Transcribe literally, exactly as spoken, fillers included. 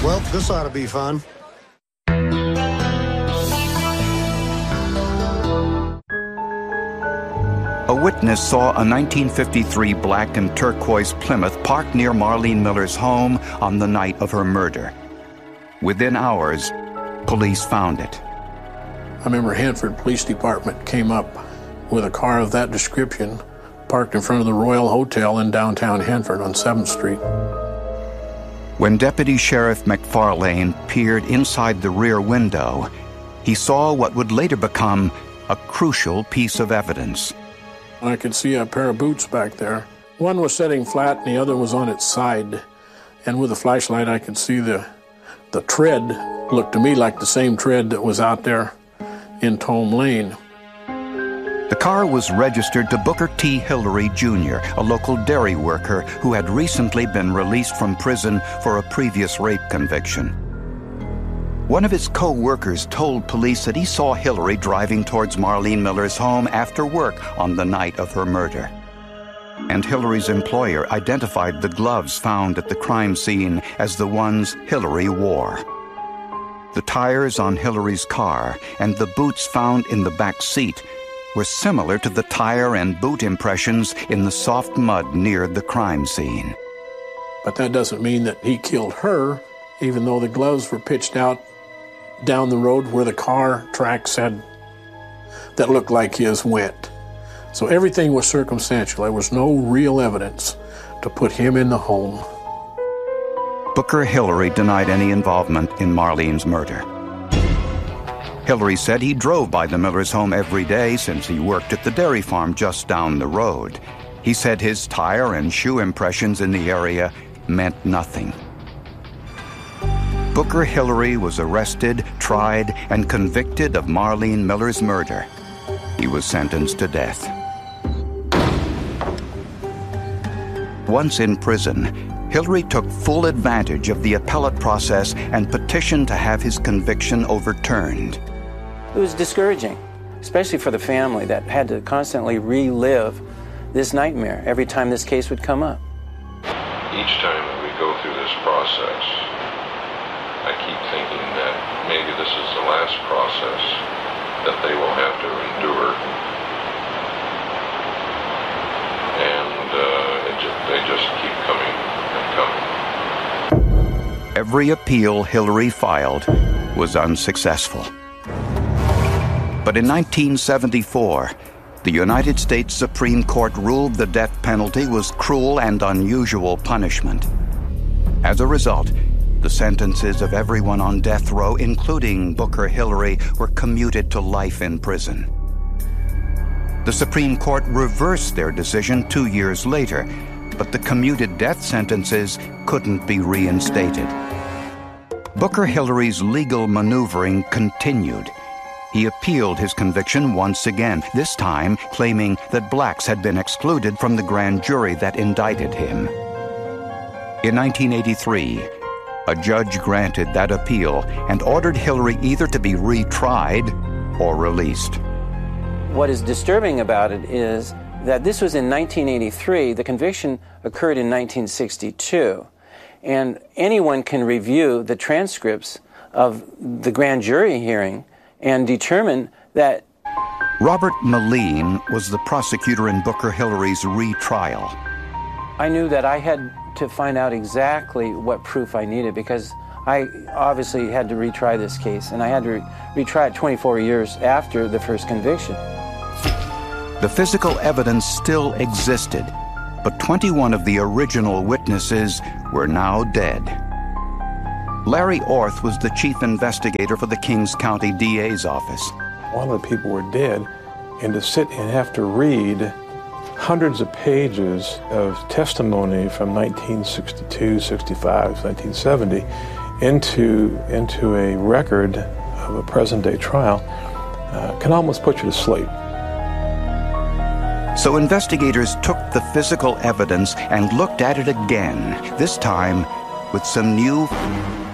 Well, this ought to be fun. A witness saw a nineteen fifty-three black and turquoise Plymouth parked near Marlene Miller's home on the night of her murder. Within hours, police found it. I remember Hanford Police Department came up with a car of that description parked in front of the Royal Hotel in downtown Hanford on seventh Street. When Deputy Sheriff McFarlane peered inside the rear window, he saw what would later become a crucial piece of evidence. I could see a pair of boots back there. One was sitting flat and the other was on its side. And with a flashlight I could see the, the tread. Looked to me like the same tread that was out there in Tome Lane. The car was registered to Booker T. Hillary, Junior, a local dairy worker who had recently been released from prison for a previous rape conviction. One of his co-workers told police that he saw Hillary driving towards Marlene Miller's home after work on the night of her murder. And Hillary's employer identified the gloves found at the crime scene as the ones Hillary wore. The tires on Hillary's car and the boots found in the back seat were similar to the tire and boot impressions in the soft mud near the crime scene. But that doesn't mean that he killed her, even though the gloves were pitched out down the road where the car tracks had that looked like his went. So everything was circumstantial. There was no real evidence to put him in the home. Booker Hillary denied any involvement in Marlene's murder. Hillary said he drove by the Millers' home every day since he worked at the dairy farm just down the road. He said his tire and shoe impressions in the area meant nothing. Booker Hillary was arrested, tried, and convicted of Marlene Miller's murder. He was sentenced to death. Once in prison, Hillary took full advantage of the appellate process and petitioned to have his conviction overturned. It was discouraging, especially for the family that had to constantly relive this nightmare every time this case would come up. Each time that we go through this process, I keep thinking that maybe this is the last process that they will have to endure. And uh, it just, they just keep coming and coming. Every appeal Hillary filed was unsuccessful. But in nineteen seventy-four, the United States Supreme Court ruled the death penalty was cruel and unusual punishment. As a result, the sentences of everyone on death row, including Booker Hillary, were commuted to life in prison. The Supreme Court reversed their decision two years later, but the commuted death sentences couldn't be reinstated. Booker Hillary's legal maneuvering continued. He appealed his conviction once again, this time claiming that blacks had been excluded from the grand jury that indicted him. In nineteen eighty-three, a judge granted that appeal and ordered Hillary either to be retried or released. What is disturbing about it is that this was in nineteen eighty-three. The conviction occurred in nineteen sixty-two. And anyone can review the transcripts of the grand jury hearing and determine that Robert Moline was the prosecutor in Booker Hillary's retrial. I knew that I had to find out exactly what proof I needed because I obviously had to retry this case, and I had to re- retry it twenty-four years after the first conviction. The physical evidence still existed, but twenty-one of the original witnesses were now dead. Larry Orth was the chief investigator for the Kings County D A's office. One of the people were dead, and to sit and have to read hundreds of pages of testimony from nineteen sixty-two, sixty-five, nineteen seventy into, into a record of a present-day trial uh, can almost put you to sleep. So investigators took the physical evidence and looked at it again, this time with some new